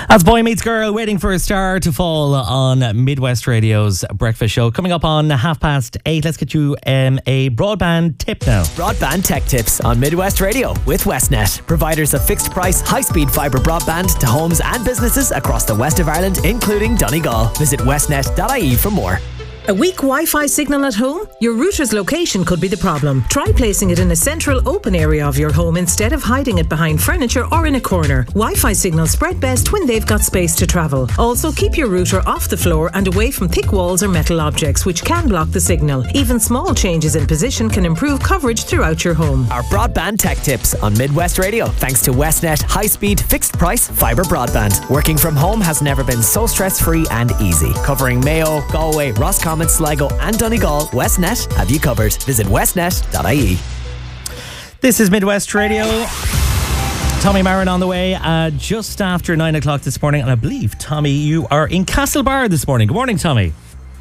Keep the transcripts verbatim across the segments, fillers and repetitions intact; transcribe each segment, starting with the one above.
As Boy Meets Girl, waiting for a star to fall on Midwest Radio's breakfast show. Coming up on half past eight, let's get you um, a broadband tip now. Broadband tech tips on Midwest Radio with Westnet. Providers of fixed price, high speed fibre broadband to homes and businesses across the west of Ireland, including Donegal. Visit westnet dot I E for more. A weak Wi-Fi signal at home? Your router's location could be the problem. Try placing it in a central open area of your home instead of hiding it behind furniture or in a corner. Wi-Fi signals spread best when they've got space to travel. Also, keep your router off the floor and away from thick walls or metal objects, which can block the signal. Even small changes in position can improve coverage throughout your home. Our broadband tech tips on Midwest Radio, thanks to Westnet high-speed, fixed-price fibre broadband. Working from home has never been so stress-free and easy. Covering Mayo, Galway, Roscommon, Sligo and Donegal, Westnet have you covered. Visit westnet dot I E. This is Midwest Radio. Tommy Marin on the way uh, just after nine o'clock this morning. And I believe, Tommy, you are in Castlebar this morning. Good morning, Tommy.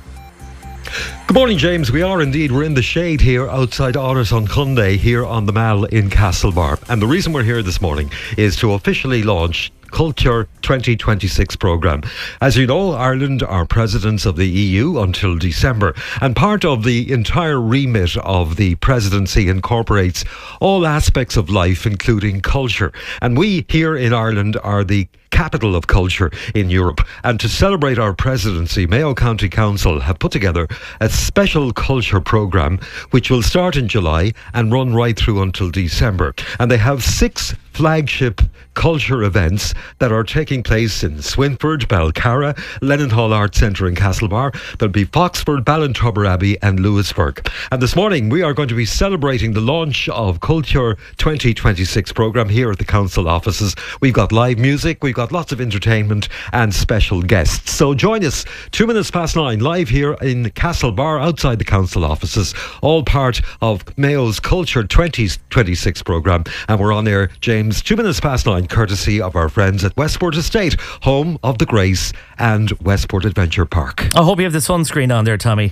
Good morning, James. We are indeed. We're in the shade here outside Honors on Cunday here on the Mall in Castlebar. And the reason we're here this morning is to officially launch Culture twenty twenty-six programme. As you know, Ireland are presidents of the E U until December, and part of the entire remit of the presidency incorporates all aspects of life, including culture. And we here in Ireland are the capital of culture in Europe. And to celebrate our presidency, Mayo County Council have put together a special culture programme which will start in July and run right through until December. And they have six flagship culture events that are taking place in Swinford, Belcarra, Lennon Hall Arts Centre in Castlebar. There'll be Foxford, Ballintubber Abbey and Lewisburg. And this morning we are going to be celebrating the launch of Culture twenty twenty-six programme here at the council offices. We've got live music, we've got lots of entertainment and special guests. So join us two minutes past nine live here in Castlebar outside the council offices, all part of Mayo's Culture twenty twenty-six programme. And we're on air, James, two minutes past nine, courtesy of our friends at Westport Estate, home of the Grace and Westport Adventure Park. I hope you have the sunscreen on there, Tommy.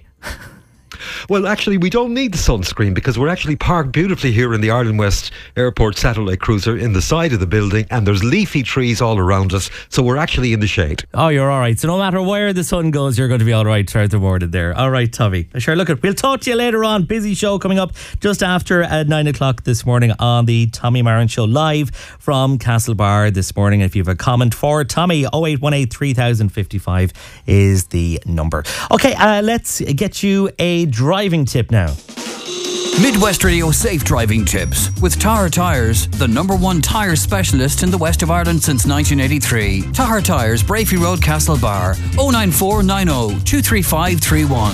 Well, actually, we don't need the sunscreen because we're actually parked beautifully here in the Ireland West Airport Satellite Cruiser in the side of the building, and there's leafy trees all around us, so we're actually in the shade. Oh, you're all right. So no matter where the sun goes, you're going to be all right throughout the morning there. All right, Tommy. Sure, look, we'll talk to you later on. Busy show coming up just after uh, nine o'clock this morning on the Tommy Marin Show, live from Castlebar this morning. If you have a comment for Tommy, oh eight one eight, three thousand fifty-five is the number. Okay, uh, let's get you a driving tip now. Midwest Radio Safe Driving Tips with Tahar Tyres, the number one tyre specialist in the west of Ireland since nineteen eighty-three. Tahar Tyres, Brafey Road, Castlebar, oh nine four nine oh, two three five three one.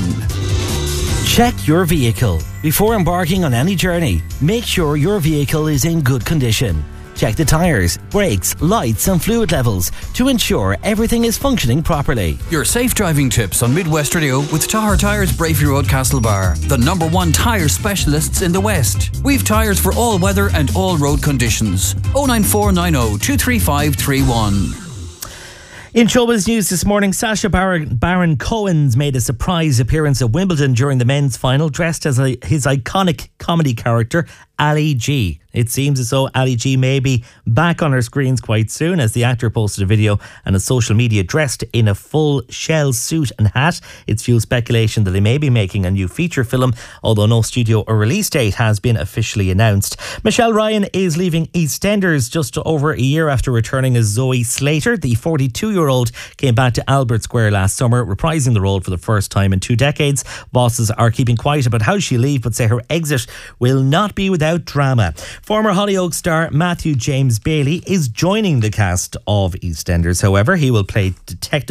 Check your vehicle. Before embarking on any journey, make sure your vehicle is in good condition. Check the tyres, brakes, lights and fluid levels to ensure everything is functioning properly. Your safe driving tips on Midwest Radio with Tahar Tyres, Brafey Road, Castlebar, the number one tyre specialists in the West. We've tyres for all weather and all road conditions. oh nine four nine oh, two three five three one. In showbiz news this morning, Sacha Baron, Baron Cohen's made a surprise appearance at Wimbledon during the men's final, dressed as a, his iconic comedy character, Ali G. It seems as though Ali G may be back on our screens quite soon, as the actor posted a video on his social media dressed in a full shell suit and hat. It's fueled speculation that he may be making a new feature film, although no studio or release date has been officially announced. Michelle Ryan is leaving EastEnders just over a year after returning as Zoe Slater. The forty-two-year-old came back to Albert Square last summer, reprising the role for the first time in two decades. Bosses are keeping quiet about how she'll leave, but say her exit will not be without drama. Former Hollyoaks star Matthew James Bailey is joining the cast of EastEnders. However, he will play Detective